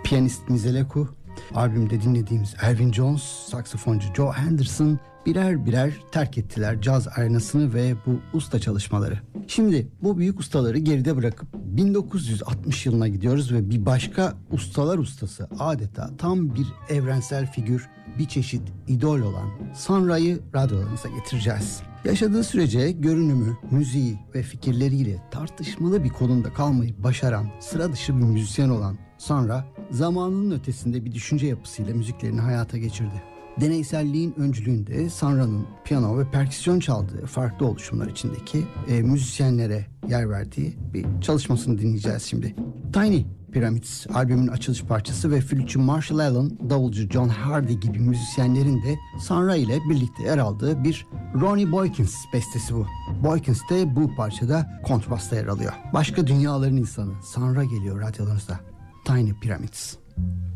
piyanist Mizeleku, albümde dinlediğimiz Elvin Jones, saksafoncu Joe Henderson birer birer terk ettiler caz arenasını ve bu usta çalışmaları. Şimdi bu büyük ustaları geride bırakıp 1960 yılına gidiyoruz ve bir başka ustalar ustası, adeta tam bir evrensel figür, bir çeşit idol olan Sun Ra'yı radyolarınıza getireceğiz. Yaşadığı sürece görünümü, müziği ve fikirleriyle tartışmalı bir konumda kalmayı başaran sıra dışı bir müzisyen olan Sun Ra, zamanının ötesinde bir düşünce yapısıyla müziklerini hayata geçirdi. Deneyselliğin öncülüğünde Sun Ra'nın piyano ve perküsyon çaldığı farklı oluşumlar içindeki müzisyenlere yer verdiği bir çalışmasını dinleyeceğiz şimdi. Tiny Pyramids albümün açılış parçası ve flütçü Marshall Allen, davulcu John Hardy gibi müzisyenlerin de Sun Ra ile birlikte yer aldığı bir Ronnie Boykins bestesi bu. Boykins de bu parçada kontrbasta yer alıyor. Başka dünyaların insanı Sun Ra geliyor radyolarınızda. Tiny Pyramids.